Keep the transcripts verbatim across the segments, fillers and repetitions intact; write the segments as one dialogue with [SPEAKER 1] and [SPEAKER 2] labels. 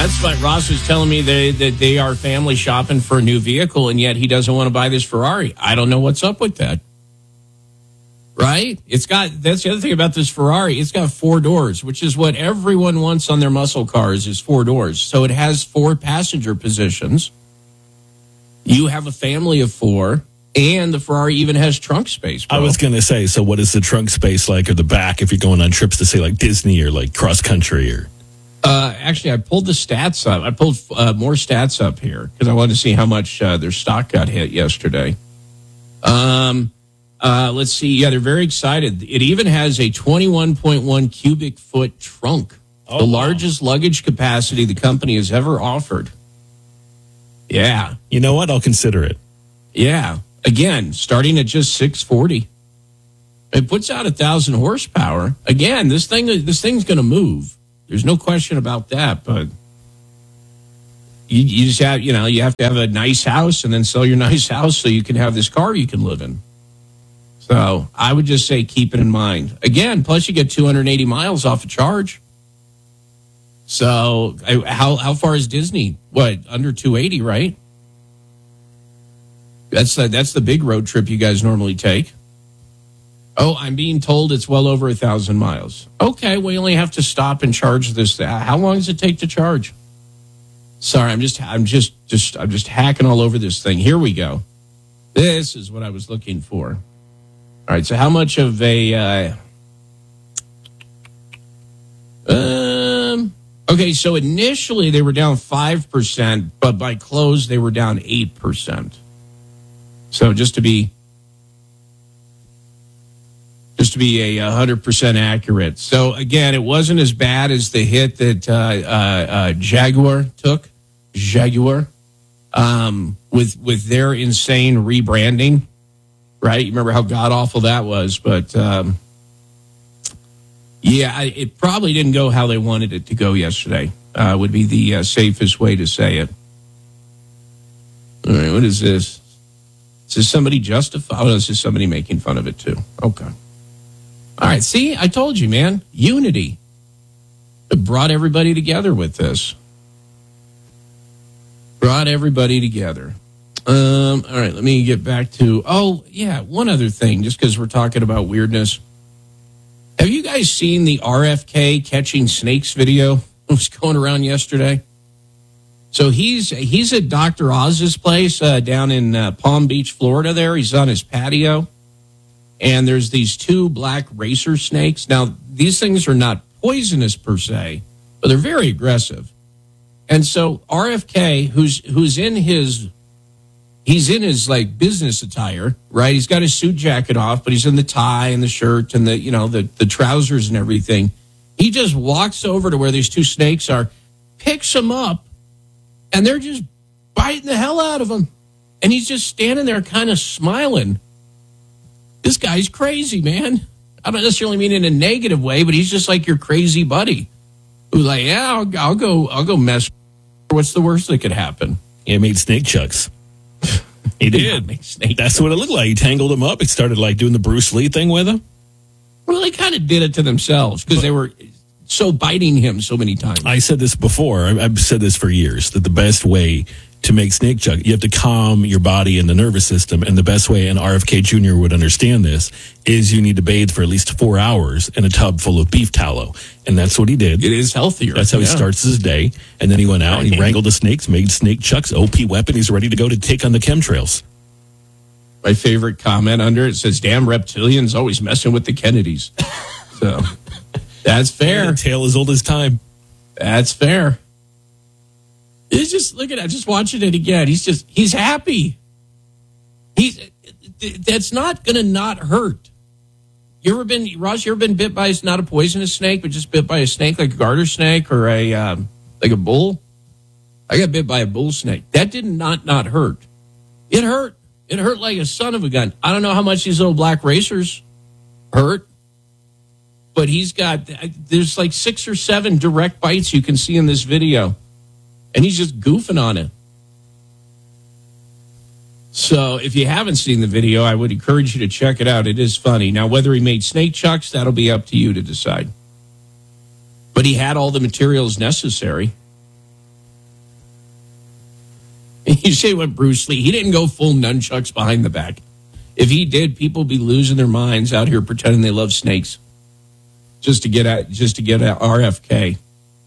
[SPEAKER 1] That's what Ross was telling me, they, that they are family shopping for a new vehicle, and yet he doesn't want to buy this Ferrari. I don't know what's up with that. Right? It's got, that's the other thing about this Ferrari. It's got four doors, which is what everyone wants on their muscle cars, is four doors. So it has four passenger positions. You have a family of four, and the Ferrari even has trunk space, bro.
[SPEAKER 2] I was going to say, so what is the trunk space like, or the back, if you're going on trips to, say, like Disney or like cross country? Or
[SPEAKER 1] uh, actually, I pulled the stats up. I pulled uh, more stats up here because I wanted to see how much uh, their stock got hit yesterday. Um, uh, let's see. Yeah, they're very excited. It even has a twenty-one point one cubic foot trunk, oh, the wow. largest luggage capacity the company has ever offered. Yeah.
[SPEAKER 2] You know what? I'll consider it.
[SPEAKER 1] Yeah. Again, starting at just six forty. It puts out a thousand horsepower. Again, this thing, this thing's going to move. There's no question about that. But you, you just have, you know, you have to have a nice house and then sell your nice house so you can have this car you can live in. So I would just say keep it in mind. Again, plus you get two hundred eighty miles off a charge. So how how far is Disney? What, under two eighty, right? That's the, that's the big road trip you guys normally take. Oh, I'm being told it's well over a thousand miles. Okay, we only have to stop and charge this. How long does it take to charge? Sorry, I'm just I'm just just I'm just hacking all over this thing. Here we go. This is what I was looking for. All right, so how much of a uh, um okay, so initially they were down five percent, but by close they were down eight percent. So just to be just to be a one hundred percent accurate. So again, it wasn't as bad as the hit that uh, uh, uh, Jaguar took, Jaguar, um, with with their insane rebranding, right? You remember how god-awful that was, but um, yeah, it probably didn't go how they wanted it to go yesterday, uh, would be the uh, safest way to say it. All right, what is this? Is this somebody justify? Oh, this is somebody making fun of it too. Okay. All right. See, I told you, man. Unity. It brought everybody together with this. Brought everybody together. Um. All right. Let me get back to. Oh, yeah. One other thing, just because we're talking about weirdness. Have you guys seen the R F K catching snakes video? It was going around yesterday. So he's he's at Doctor Oz's place uh, down in uh, Palm Beach, Florida there. He's on his patio. And there's these two black racer snakes. Now, these things are not poisonous per se, but they're very aggressive. And so R F K, who's who's in his, he's in his like business attire, right? He's got his suit jacket off, but he's in the tie and the shirt and the, you know, the, the trousers and everything. He just walks over to where these two snakes are, picks them up, and they're just biting the hell out of him. And he's just standing there kind of smiling. This guy's crazy, man. I don't necessarily mean in a negative way, but he's just like your crazy buddy who's like, yeah, I'll, I'll go I'll go mess. What's the worst that could happen?
[SPEAKER 2] He made snake chucks. He did.
[SPEAKER 1] Make snake
[SPEAKER 2] That's
[SPEAKER 1] chucks.
[SPEAKER 2] what it looked like. He tangled him up. He started like doing the Bruce Lee thing with him.
[SPEAKER 1] Well, they kind of did it to themselves because they were so biting him so many times.
[SPEAKER 2] I said this before. I've said this for years, that the best way to make snake chuck, you have to calm your body and the nervous system. And the best way, and R F K Junior would understand this, is you need to bathe for at least four hours in a tub full of beef tallow. And that's what he did.
[SPEAKER 1] It is healthier.
[SPEAKER 2] That's how
[SPEAKER 1] yeah.
[SPEAKER 2] he starts his day. And then he went out and he wrangled the snakes, made snake chucks, O P weapon. He's ready to go to take on the chemtrails.
[SPEAKER 1] My favorite comment under it says, damn reptilians always messing with the Kennedys. So that's fair.
[SPEAKER 2] The tale as old as time.
[SPEAKER 1] That's fair. He's just, look at that, just watching it again. He's just, he's happy. He's, that's not going to not hurt. You ever been, Ross, you ever been bit by, not a poisonous snake, but just bit by a snake like a garter snake or a, um, like a bull? I got bit by a bull snake. That did not not hurt. It hurt. It hurt like a son of a gun. I don't know how much these little black racers hurt, but he's got, there's like six or seven direct bites you can see in this video. And he's just goofing on it. So if you haven't seen the video, I would encourage you to check it out. It is funny. Now, whether he made snake chucks, that'll be up to you to decide. But he had all the materials necessary. You say what Bruce Lee, he didn't go full nunchucks behind the back. If he did, people would be losing their minds out here pretending they love snakes just to get at just to get at R F K.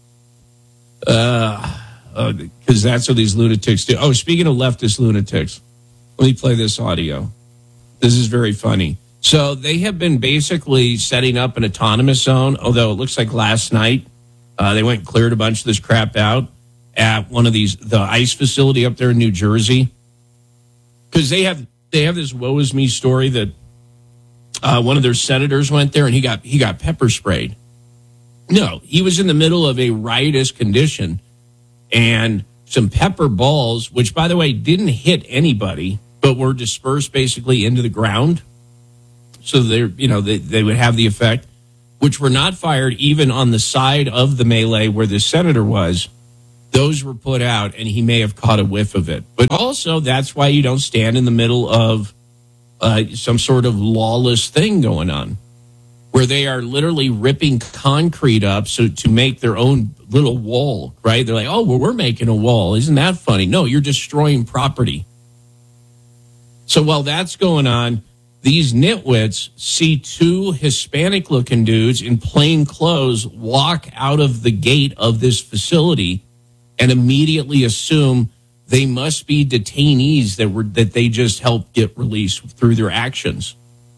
[SPEAKER 1] Uh, because uh, that's what these lunatics do. Oh, speaking of leftist lunatics, let me play this audio. This is very funny. So they have been basically setting up an autonomous zone, although it looks like last night uh, they went and cleared a bunch of this crap out at one of these, the ICE facility up there in New Jersey. Because they have they have this woe is me story that uh, one of their senators went there and he got he got pepper sprayed. No, he was in the middle of a riotous condition, and some pepper balls, which, by the way, didn't hit anybody, but were dispersed basically into the ground. So they, you know, they, they would have the effect, which were not fired even on the side of the melee where the senator was. Those were put out, and he may have caught a whiff of it. But also, that's why you don't stand in the middle of uh, some sort of lawless thing going on, where they are literally ripping concrete up so to make their own little wall, right? They're like, oh, well, we're making a wall. Isn't that funny? No, you're destroying property. So while that's going on, these nitwits see two Hispanic-looking dudes in plain clothes walk out of the gate of this facility and immediately assume they must be detainees that were that they just helped get released through their actions.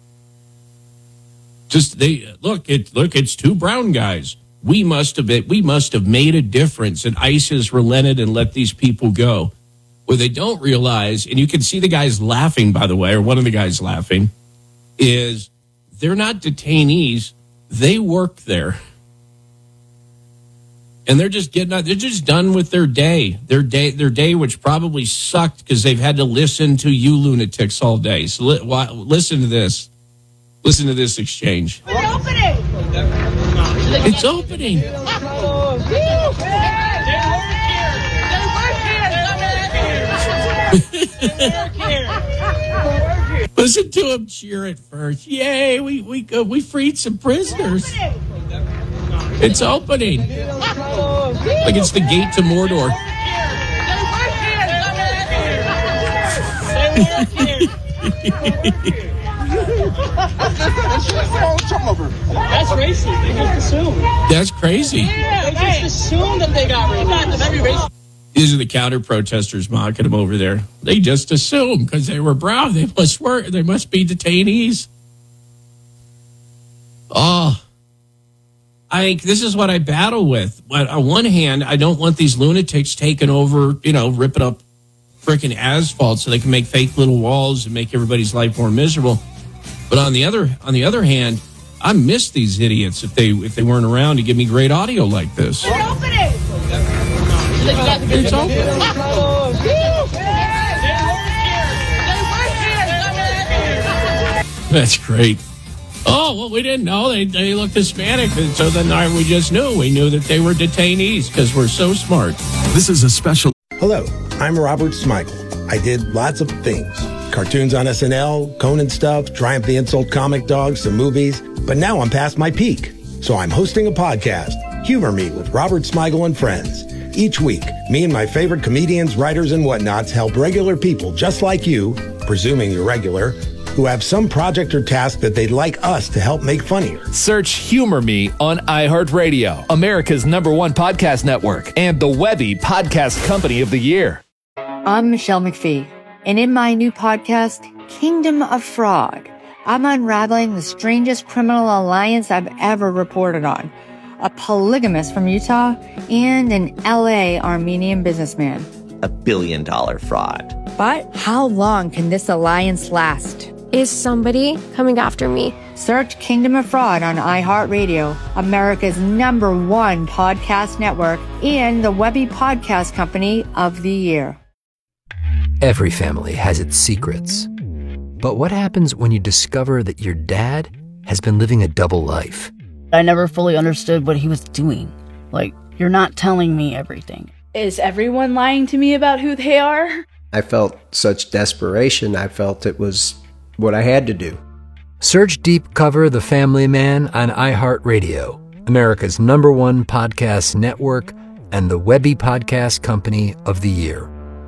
[SPEAKER 1] Just they look, it look, it's two brown guys. We must have been, we must have made a difference, and ICE has relented and let these people go. What they don't realize, and you can see the guys laughing, by the way, or one of the guys laughing, is they're not detainees. They work there. And they're just getting out, they're just done with their day. Their day, their day, which probably sucked because they've had to listen to you lunatics all day. So li- why, listen to this. Listen to this exchange.
[SPEAKER 3] It's opening.
[SPEAKER 1] It's opening. Listen to him cheer at first. Yay, we we uh, we freed some prisoners. It's opening. Like it's the gate to Mordor.
[SPEAKER 4] That's racist. They just assume.
[SPEAKER 1] That's crazy.
[SPEAKER 4] Yeah, they just assume that they got racist. Very racist.
[SPEAKER 1] These are the counter protesters mocking them over there. They just assume because they were brown, they must work. They must be detainees. Oh, I think this is what I battle with. But on one hand, I don't want these lunatics taking over, you know, ripping up freaking asphalt so they can make fake little walls and make everybody's life more miserable. But on the other, on the other hand, I miss these idiots if they if they weren't around to give me great audio like this.
[SPEAKER 3] It's opening.
[SPEAKER 1] It's open. That's great. Oh, well, we didn't know. They, they looked Hispanic, and so then we just knew. We knew that they were detainees because we're so smart.
[SPEAKER 5] This is a special...
[SPEAKER 6] Hello, I'm Robert Smigel. I did lots of things. Cartoons on S N L, Conan stuff, Triumph the Insult comic dogs, some movies. But now I'm past my peak. So I'm hosting a podcast, Humor Me with Robert Smigel and Friends. Each week, me and my favorite comedians, writers, and whatnots help regular people just like you, presuming you're regular, who have some project or task that they'd like us to help make funnier.
[SPEAKER 7] Search Humor Me on iHeartRadio, America's number one podcast network, and the Webby Podcast Company of the Year.
[SPEAKER 8] I'm Michelle McPhee, and in my new podcast, Kingdom of Fraud, I'm unraveling the strangest criminal alliance I've ever reported on. A polygamist from Utah and an L A Armenian businessman.
[SPEAKER 9] A billion dollar fraud.
[SPEAKER 8] But how long can this alliance last?
[SPEAKER 10] Is somebody coming after me?
[SPEAKER 8] Search Kingdom of Fraud on iHeartRadio, America's number one podcast network, and the Webby Podcast Company of the Year.
[SPEAKER 11] Every family has its secrets. But what happens when you discover that your dad has been living a double life?
[SPEAKER 12] I never fully understood what he was doing. Like, you're not telling me everything.
[SPEAKER 13] Is everyone lying to me about who they are?
[SPEAKER 14] I felt such desperation. I felt it was what I had to do.
[SPEAKER 11] Search Deep Cover The Family Man on iHeartRadio, America's number one podcast network, and the Webby Podcast Company of the Year.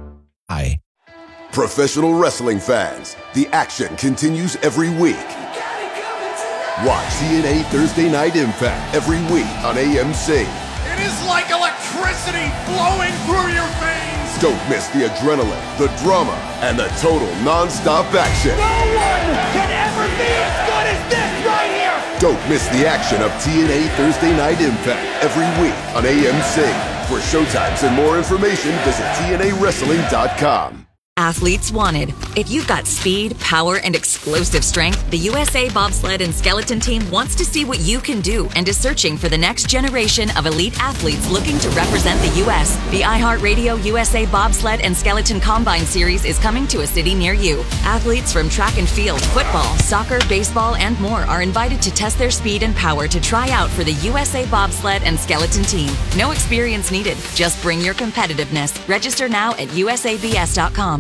[SPEAKER 2] I.
[SPEAKER 3] Professional wrestling fans, the action continues every week. Watch T N A Thursday Night Impact every week on A M C.
[SPEAKER 5] It is like electricity flowing through your veins.
[SPEAKER 3] Don't miss the adrenaline, the drama, and the total non-stop action.
[SPEAKER 5] No one can ever be as good as this right here.
[SPEAKER 3] Don't miss the action of T N A Thursday Night Impact every week on A M C. For showtimes and more information, visit T N A wrestling dot com.
[SPEAKER 15] Athletes wanted. If you've got speed, power, and explosive strength, the U S A Bobsled and Skeleton Team wants to see what you can do and is searching for the next generation of elite athletes looking to represent the U S The iHeartRadio U S A Bobsled and Skeleton Combine Series is coming to a city near you. Athletes from track and field, football, soccer, baseball, and more are invited to test their speed and power to try out for the U S A Bobsled and Skeleton Team. No experience needed. Just bring your competitiveness. Register now at U S A B S dot com.